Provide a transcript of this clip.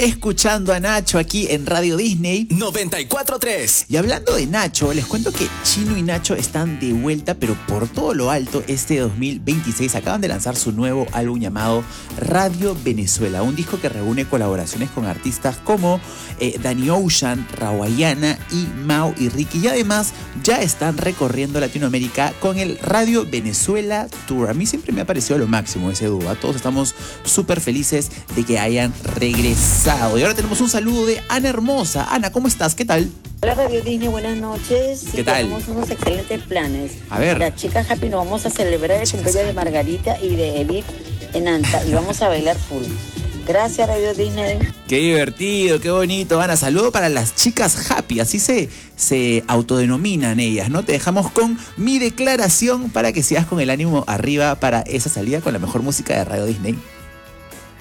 escuchando a Nacho aquí en Radio Disney 94.3. Y hablando de Nacho, les cuento que Chino y Nacho están de vuelta, pero por todo lo alto este 2026. Acaban de lanzar su nuevo álbum llamado Radio Venezuela, un disco que reúne colaboraciones con artistas como Danny Ocean, Rawayana y Mau y Ricky. Y además ya están recorriendo Latinoamérica con el Radio Venezuela Tour. A mí siempre me ha parecido lo máximo ese dúo. Todos estamos súper felices de que hayan regresado. Y ahora tenemos un saludo de Ana Hermosa. Ana, ¿cómo estás? ¿Qué tal? Hola Radio Disney, buenas noches. ¿Qué tal? Tenemos unos excelentes planes. A ver. La chica Happy nos vamos a celebrar el cumpleaños de Margarita y de Edith en Anta y vamos a bailar full. Gracias Radio Disney. Qué divertido, qué bonito, Ana. Saludo para las chicas Happy, así se autodenominan ellas, ¿no? Te dejamos con mi declaración para que sigas con el ánimo arriba para esa salida con la mejor música de Radio Disney.